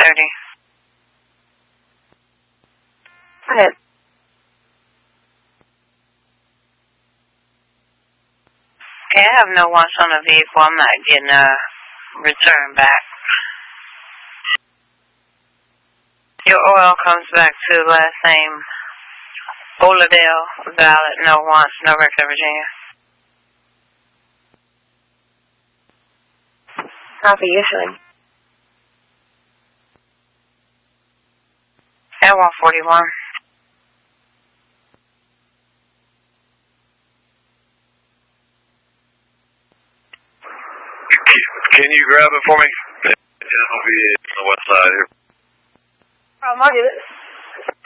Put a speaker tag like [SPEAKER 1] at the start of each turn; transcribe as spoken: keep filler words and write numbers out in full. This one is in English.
[SPEAKER 1] thirty.
[SPEAKER 2] Go ahead.
[SPEAKER 1] Okay, I have no wash on the vehicle. I'm not getting a return back. Your oil comes back to last name Oladale, valid, no wants, no record, Virginia.
[SPEAKER 2] Copy, issuing.
[SPEAKER 1] At one forty-one.
[SPEAKER 3] Can you grab it for me? It'll be on the west side here.
[SPEAKER 2] Oh, I'll do this.